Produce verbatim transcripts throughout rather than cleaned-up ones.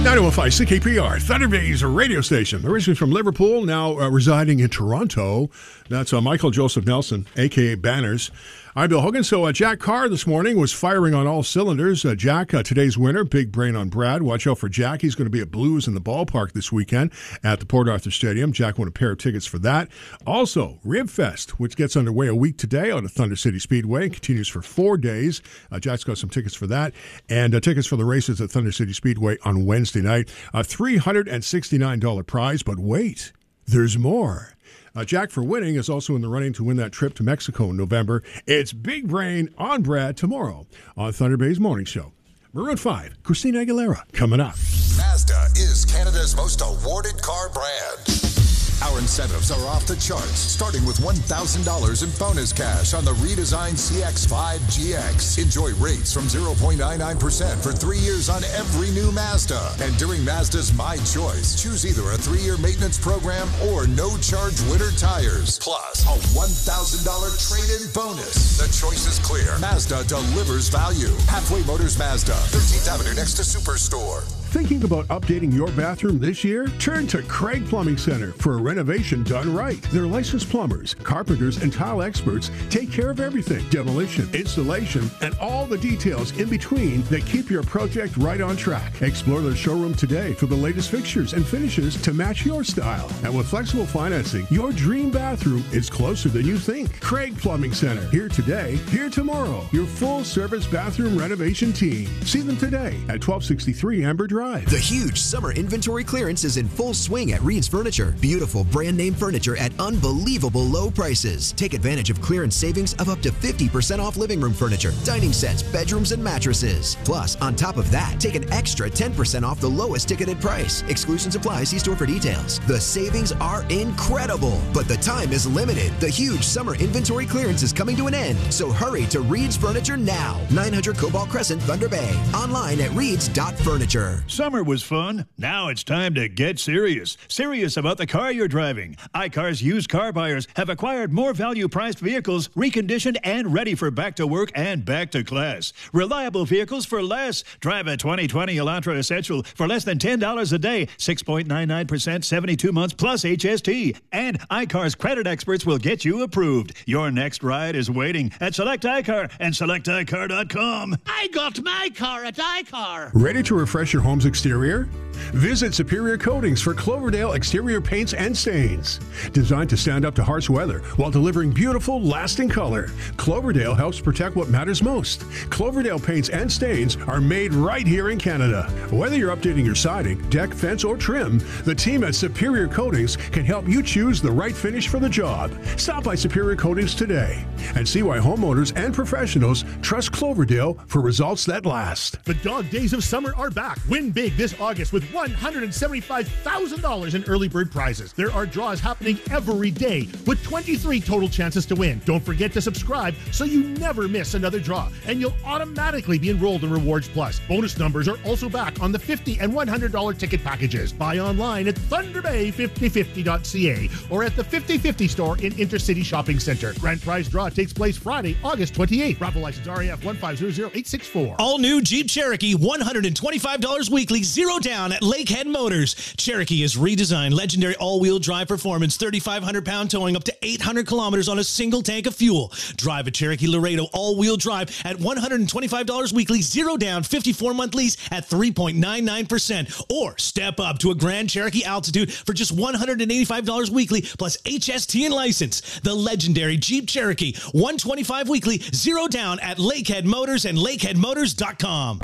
ninety-one point five C K P R, Thunder Bay's radio station. Originally from Liverpool, now uh, residing in Toronto. That's uh, Michael Joseph Nelson, a k a. Banners. I'm Bill Hogan. So uh, Jack Carr this morning was firing on all cylinders. Uh, Jack, uh, today's winner, big brain on Brad. Watch out for Jack. He's going to be at Blues in the ballpark this weekend at the Port Arthur Stadium. Jack won a pair of tickets for that. Also, Ribfest, which gets underway a week today out at Thunder City Speedway and continues for four days. Uh, Jack's got some tickets for that. And uh, tickets for the races at Thunder City Speedway on Wednesday night. A three hundred sixty-nine dollars prize, but wait, there's more. Uh, Jack, for winning, is also in the running to win that trip to Mexico in November. It's Big Brain on Brad tomorrow on Thunder Bay's Morning Show. Maroon five, Christina Aguilera, coming up. Mazda is Canada's most awarded car brand. Our incentives are off the charts, starting with one thousand dollars in bonus cash on the redesigned C X five G X. Enjoy rates from zero point nine nine percent for three years on every new Mazda. And during Mazda's My Choice, choose either a three-year maintenance program or no-charge winter tires. Plus, a one thousand dollars trade-in bonus. The choice is clear. Mazda delivers value. Halfway Motors Mazda, thirteenth Avenue next to Superstore. Thinking about updating your bathroom this year? Turn to Craig Plumbing Center for a renovation done right. Their licensed plumbers, carpenters, and tile experts take care of everything: demolition, installation, and all the details in between that keep your project right on track. Explore their showroom today for the latest fixtures and finishes to match your style. And with flexible financing, your dream bathroom is closer than you think. Craig Plumbing Center. Here today, here tomorrow. Your full-service bathroom renovation team. See them today at twelve sixty-three Amber Drive. The huge summer inventory clearance is in full swing at Reed's Furniture. Beautiful brand name furniture at unbelievable low prices. Take advantage of clearance savings of up to fifty percent off living room furniture, dining sets, bedrooms, and mattresses. Plus, on top of that, take an extra ten percent off the lowest ticketed price. Exclusions apply. See store for details. The savings are incredible, but the time is limited. The huge summer inventory clearance is coming to an end, so hurry to Reed's Furniture now. nine hundred Cobalt Crescent, Thunder Bay. Online at reeds dot furniture. Summer was fun. Now it's time to get serious. Serious about the car you're driving. iCar's used car buyers have acquired more value-priced vehicles, reconditioned and ready for back to work and back to class. Reliable vehicles for less. Drive a twenty twenty Elantra Essential for less than ten dollars a day, six point nine nine percent, seventy-two months plus H S T. And iCar's credit experts will get you approved. Your next ride is waiting at Select iCar and select i car dot com. I got my car at iCar. Ready to refresh your home's exterior? Visit Superior Coatings for Cloverdale exterior paints and stains. Designed to stand up to harsh weather while delivering beautiful, lasting color, Cloverdale helps protect what matters most. Cloverdale paints and stains are made right here in Canada. Whether you're updating your siding, deck, fence, or trim, the team at Superior Coatings can help you choose the right finish for the job. Stop by Superior Coatings today and see why homeowners and professionals trust Cloverdale for results that last. The dog days of summer are back. Win big this August with one hundred seventy-five thousand dollars in early bird prizes. There are draws happening every day with twenty-three total chances to win. Don't forget to subscribe so you never miss another draw, and you'll automatically be enrolled in Rewards Plus. Bonus numbers are also back on the fifty and one hundred dollars ticket packages. Buy online at thunder bay fifty fifty dot c a or at the fifty fifty store in Intercity Shopping Center. Grand prize draw takes place Friday, August twenty-eighth. Raffle license R A F one five zero zero eight six four. All new Jeep Cherokee, one hundred twenty-five dollars weekly, zero down at Lakehead Motors. Cherokee is redesigned, legendary all-wheel drive performance, thirty-five hundred pound towing, up to eight hundred kilometers on a single tank of fuel. Drive a Cherokee Laredo all-wheel drive at one hundred twenty-five dollars weekly, zero down, fifty-four month lease at three point nine nine percent. Or step up to a Grand Cherokee Altitude for just one hundred eighty-five dollars weekly plus H S T and license. The legendary Jeep Cherokee, one hundred twenty-five weekly, zero down at Lakehead Motors and lakehead motors dot com.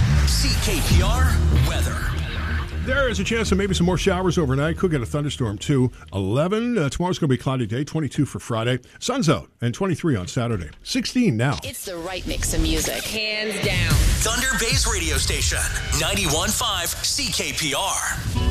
C K P R weather. There is a chance of maybe some more showers overnight. Could get a thunderstorm too. eleven. Uh, tomorrow's going to be a cloudy day. twenty-two for Friday. Sun's out. And twenty-three on Saturday. sixteen now. It's the right mix of music. Hands down. Thunder Bay's radio station. ninety-one point five C K P R.